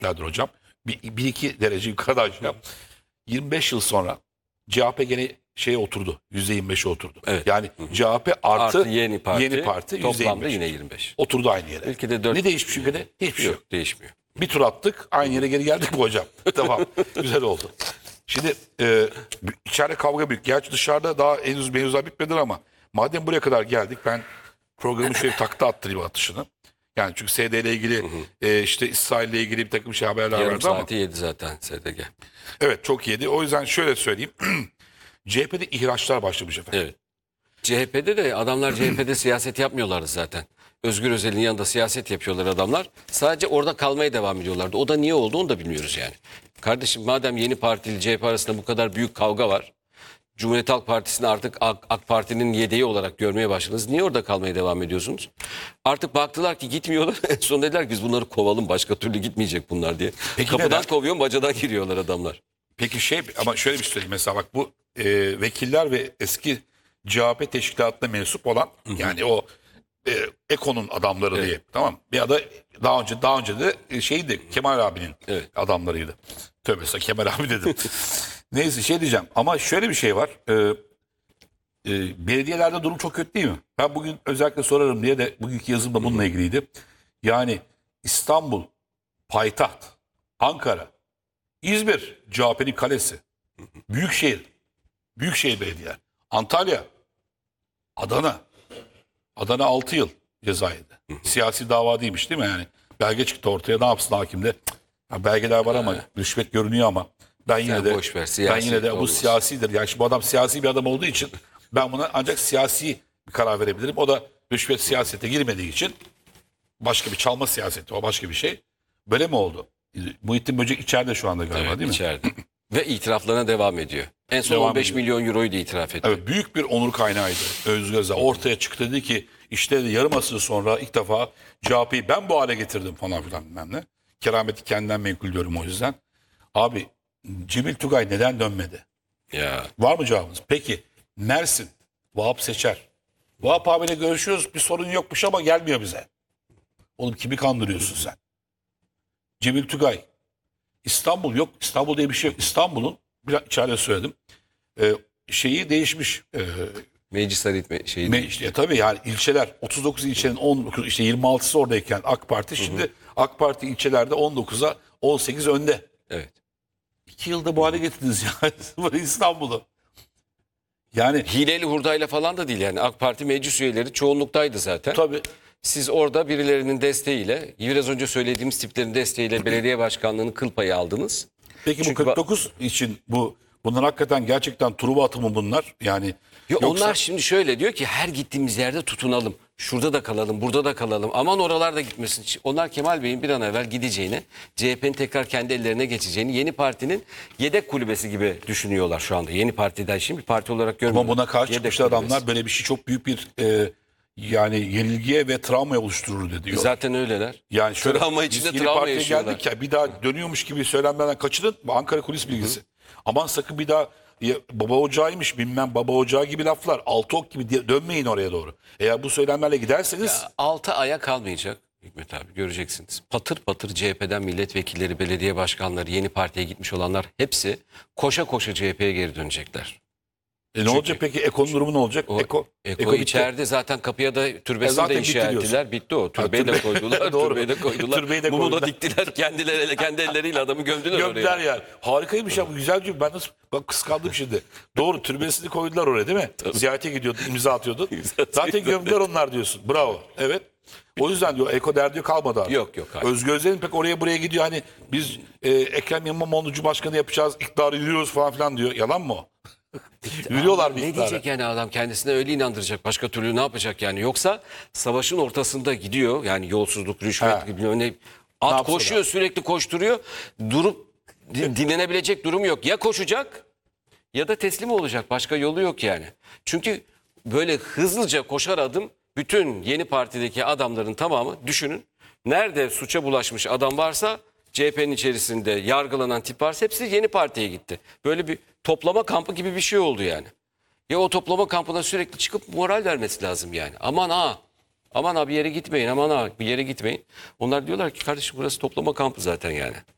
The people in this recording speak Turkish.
Kadir Hocam. Bir iki derece yukarıda aşağı. 25 yıl sonra CHP gene şeye oturdu. %25'e oturdu. Evet. Yani CHP artı Yeni Parti %25. toplamda yine 25. Oturdu aynı yere. Ülkede 4 Ne değişmiş ülkede? Hiçbir şey yok. değişmiyor. Bir tur attık. Aynı yere geri geldik mi hocam? Tamam. Güzel oldu. Şimdi içeride kavga büyük. Gerçi dışarıda daha henüz mevzular bitmedi ama madem buraya kadar geldik, ben programı şöyle takta attırayım atışını. Yani çünkü SD ile ilgili işte İsrail ile ilgili bir takım şey haberler Yarım vardı ama. saati yedi zaten SDG. Evet, çok yedi. O yüzden şöyle söyleyeyim. CHP'de ihraçlar başlamış efendim. Evet. CHP'de de adamlar CHP'de siyaset yapmıyorlardı zaten. Özgür Özel'in yanında siyaset yapıyorlar adamlar. Sadece orada kalmaya devam ediyorlardı. O da niye oldu onu da bilmiyoruz yani. Kardeşim, madem Yeni Parti ile CHP arasında bu kadar büyük kavga var, Cumhuriyet Halk Partisi'ni artık AK Parti'nin yedeği olarak görmeye başladınız. Niye orada kalmaya devam ediyorsunuz? Artık baktılar ki gitmiyorlar. En son dediler ki biz bunları kovalım, başka türlü gitmeyecek bunlar diye. Peki Kapıdan neden? kovuyor, bacadan giriyorlar adamlar. Peki ama şöyle bir şey söyleyeyim. Mesela bak, bu vekiller ve eski CHP teşkilatına mensup olan, yani o Eko'nun adamları diye, tamam. Bir ada daha önce de şeydi, Kemal abinin adamlarıydı. Tövbe estağfurullah, Kemal abi dedim. Neyse, şey diyeceğim ama şöyle bir şey var. Belediyelerde durum çok kötü değil mi? Ben bugün özellikle sorarım diye de bugünkü yazım da bununla ilgiliydi. Yani İstanbul, payitaht, Ankara, İzmir, CHP'nin kalesi, Büyükşehir belediyeler, Antalya, Adana 6 yıl ceza yedi. Siyasi dava değilmiş değil mi yani? Belge çıktı ortaya, ne yapsın hakim de? Ya belgeler var ama rüşvet görünüyor ama ben yine de boş ver, bu olmaz. siyasidir. Yani şimdi bu adam siyasi bir adam olduğu için ben buna ancak siyasi bir karar verebilirim. O da rüşvet siyasete girmediği için başka bir çalma siyaseti, o başka bir şey. Böyle mi oldu? Muhittin Böcek içeride şu anda galiba, değil mi? İçeride. Ve itiraflarına devam ediyor. En son Devam 15 ediyor. milyon euroyu da itiraf etti. Evet, büyük bir onur kaynağıydı Özgür Özel. Ortaya çıktı, dedi ki işte yarım asır sonra ilk defa CHP'yi ben bu hale getirdim falan filan bilmem ne. Kerameti kendinden menkul diyorum o yüzden. Abi, Cemil Tugay neden dönmedi? Ya. Var mı cevabınız? Peki Mersin, Vahap Seçer. Vahap abiyle görüşüyoruz, bir sorun yokmuş ama gelmiyor bize. Oğlum, kimi kandırıyorsun sen? Cemil Tugay. İstanbul yok. İstanbul diye bir şey yok. İstanbul'un, biraz içeride söyledim, şeyi değişmiş. Meclis şeyi. İşte, tabii yani ilçeler, 39 ilçenin 19, işte 26'sı oradayken AK Parti, şimdi AK Parti ilçelerde 19'a 18 önde. Evet. 2 yılda bu hale getirdiniz ya İstanbul'u. Yani Hileli hurdayla falan da değil yani. AK Parti meclis üyeleri çoğunluktaydı zaten. tabii. Siz orada birilerinin desteğiyle, biraz önce söylediğimiz tiplerin desteğiyle belediye başkanlığının kıl payı aldınız. Peki Çünkü bu 49 için bunlar hakikaten gerçekten Truva atımı bunlar. Yani yoksa onlar şimdi şöyle diyor ki her gittiğimiz yerde tutunalım. Şurada da kalalım, burada da kalalım. Aman oralarda gitmesin. Onlar Kemal Bey'in bir an evvel gideceğini, CHP'nin tekrar kendi ellerine geçeceğini, Yeni Parti'nin yedek kulübesi gibi düşünüyorlar şu anda. Yeni Parti'den şimdi bir parti olarak görmüyorlar. ama buna karşı Yedek çıkmışlar kulübesi. adamlar, böyle bir şey çok büyük bir yani yenilgiye ve travma oluşturur diyor. Zaten öyleler. Yani şöyle, Travma biz içinde Yeni travma Parti'ye yaşıyorlar. geldik ya, bir daha dönüyormuş gibi söylenmeden kaçının. Bu Ankara kulis bilgisi. Aman sakın bir daha baba ocağıymış bilmem baba ocağı gibi laflar, altı ok gibi dönmeyin oraya doğru. Eğer bu söylemlerle giderseniz 6 aya kalmayacak Hikmet abi, göreceksiniz. Patır patır CHP'den milletvekilleri, belediye başkanları, Yeni Parti'ye gitmiş olanlar hepsi koşa koşa CHP'ye geri dönecekler. ne olacak peki? Eko'nun durumu ne olacak? Eko bitti. içeride zaten, kapıya da türbesini de zaten inşa bitti diyorsun. ettiler. Bitti o. Türbeyi de koydular. Doğru. Türbeyi de koydular. Türbeyi de Mumu da koydular. diktiler. Kendi elleriyle adamı gömdüler Gömdüler oraya. yani. Harikaymış ya, bu güzel bir, ben nasıl bak kıskandım şimdi. Doğru, türbesini koydular oraya değil mi? Ziyarete gidiyordun, imza atıyordun. Zaten gömdüler onlar diyorsun. Bravo. Evet. O yüzden diyor Eko derdi kalmadı artık. Yok, hayır. Özgür Özel'in pek oraya buraya gidiyor, hani biz Ekrem İmamoğlu Cumhurbaşkanı yapacağız, iktidarı yürüyoruz falan filan diyor. Yalan mı o? Yürüyorlar bir Ne iktidara. diyecek yani adam, kendisine öyle inandıracak. Başka türlü ne yapacak yani? Yoksa savaşın ortasında gidiyor. Yani yolsuzluk, rüşvet gibi ne at yapsın koşuyor, sürekli koşturuyor. Durup dinlenebilecek durum yok. Ya koşacak ya da teslim olacak. Başka yolu yok yani. Çünkü böyle hızlıca koşar adım, bütün Yeni Parti'deki adamların tamamı, düşünün. Nerede suça bulaşmış adam varsa, CHP'nin içerisinde yargılanan tip varsa hepsi Yeni Parti'ye gitti. Böyle bir toplama kampı gibi bir şey oldu yani. Ya o toplama kampına sürekli çıkıp moral vermesi lazım yani. Aman ha bir yere gitmeyin, aman ha bir yere gitmeyin. Onlar diyorlar ki kardeşim burası toplama kampı zaten yani.